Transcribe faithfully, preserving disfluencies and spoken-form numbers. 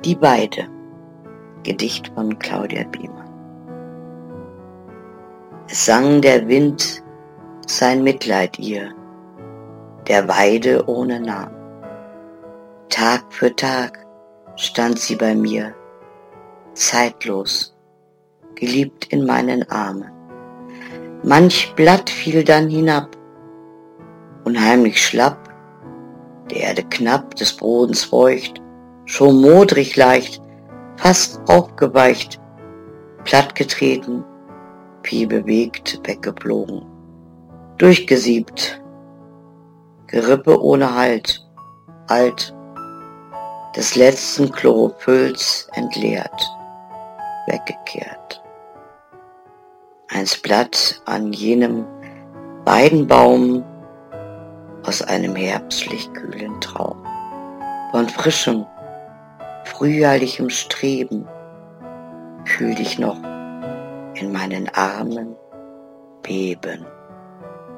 Die Weide. Gedicht von Claudia Biemann. Es sang der Wind sein Mitleid ihr, der Weide ohne Namen. Tag für Tag stand sie bei mir, zeitlos, geliebt in meinen Armen. Manch Blatt fiel dann hinab, unheimlich schlapp, der Erde knapp, des Bodens feucht, schon modrig leicht, fast aufgeweicht, plattgetreten, wie bewegt, weggeflogen, durchgesiebt, Gerippe ohne Halt, alt, des letzten Chlorophylls entleert, weggekehrt. Eins Blatt an jenem Weidenbaum aus einem herbstlich kühlen Traum, von frischem, frühjahrlichem Streben, fühl dich noch in meinen Armen beben.